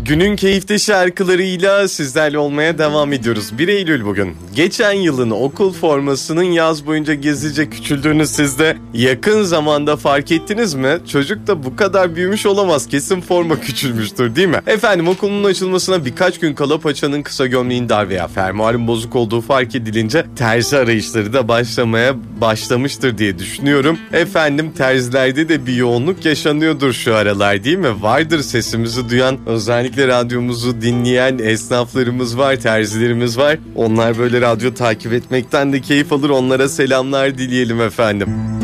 Günün keyifli şarkılarıyla sizlerle olmaya devam ediyoruz. 1 Eylül bugün. Geçen yılın okul formasının yaz boyunca gizlice küçüldüğünü siz de yakın zamanda fark ettiniz mi? Çocuk da bu kadar büyümüş olamaz. Kesin forma küçülmüştür değil mi? Efendim, okulun açılmasına birkaç gün kala paçanın kısa gömleğin dar veya fermuarın bozuk olduğu fark edilince terzi arayışları da başlamıştır diye düşünüyorum. Efendim, terzilerde de bir yoğunluk yaşanıyordur şu aralar değil mi? Vardır sesimizi duyan, özellikle radyomuzu dinleyen esnaflarımız var, terzilerimiz var. Onlar böyle radyo takip etmekten de keyif alır. Onlara selamlar dileyelim efendim.